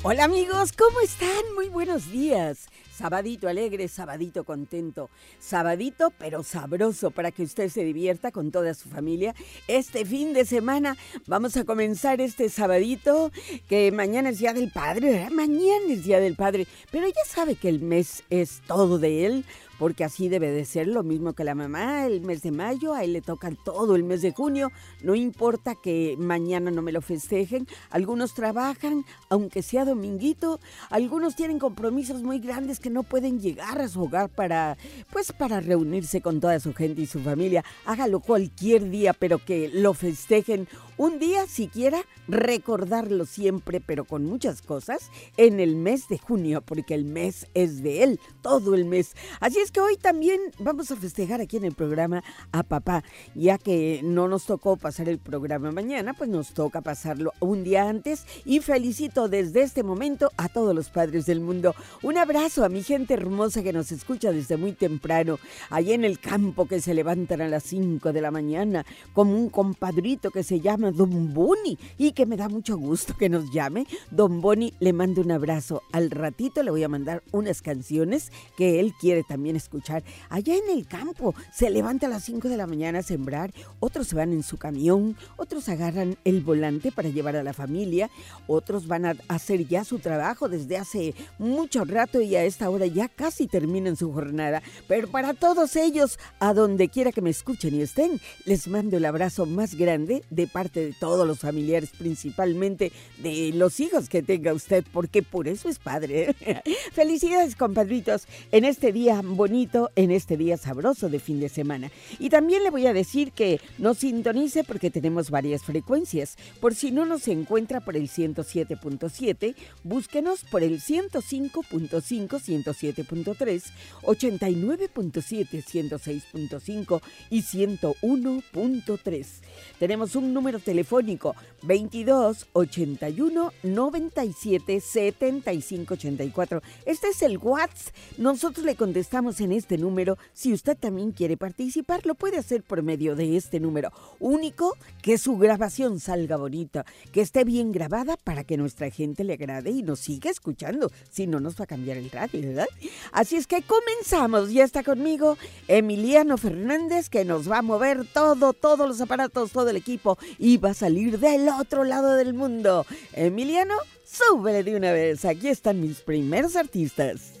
Hola amigos, ¿cómo están? Muy buenos días. Sabadito alegre, sabadito contento, sabadito pero sabroso para que usted se divierta con toda su familia. Este fin de semana vamos a comenzar este sabadito, que mañana es Día del Padre, ¿verdad? Mañana es Día del Padre, pero ya sabe que el mes es todo de él, porque así debe de ser, lo mismo que la mamá, el mes de mayo, a él le toca todo el mes de junio, no importa que mañana no me lo festejen, algunos trabajan, aunque sea dominguito, algunos tienen compromisos muy grandes que no pueden llegar a su hogar para reunirse con toda su gente y su familia. Hágalo cualquier día, pero que lo festejen un día siquiera, recordarlo siempre, pero con muchas cosas, en el mes de junio, porque el mes es de él, todo el mes. Así es que hoy también vamos a festejar aquí en el programa a papá, ya que no nos tocó pasar el programa mañana, pues nos toca pasarlo un día antes, y felicito desde este momento a todos los padres del mundo. Un abrazo a mi gente hermosa que nos escucha desde muy temprano, allá en el campo, que se levantan a las 5 de la mañana, como un compadrito que se llama Don Boni, y que me da mucho gusto que nos llame. Don Boni, le mando un abrazo. Al ratito le voy a mandar unas canciones que él quiere también escuchar. Allá en el campo, se levanta a las 5 de la mañana a sembrar, otros se van en su camión, otros agarran el volante para llevar a la familia, otros van a hacer ya su trabajo desde hace mucho rato y a esta hora ya casi terminan su jornada. Pero para todos ellos, a donde quiera que me escuchen y estén, les mando el abrazo más grande de parte de todos los familiares, principalmente de los hijos que tenga usted, porque por eso es padre. Felicidades, compadritos, en este día bonito, en este día sabroso de fin de semana. Y también le voy a decir que nos sintonice, porque tenemos varias frecuencias. Por si no nos encuentra por el 107.7, búsquenos por el 105.5, 107.3, 89.7, 106.5 y 101.3. Tenemos un número telefónico 22 81 97 75 84. Este es el WhatsApp. Nosotros le contestamos en este número. Si usted también quiere participar, lo puede hacer por medio de este número. Único, que su grabación salga bonita, que esté bien grabada para que nuestra gente le agrade y nos siga escuchando. Si no, nos va a cambiar el radio, ¿verdad? Así es que comenzamos. Ya está conmigo Emiliano Fernández, que nos va a mover todos los aparatos, todo el equipo, y va a salir del otro lado del mundo. Emiliano, súbele de una vez. Aquí están mis primeros artistas.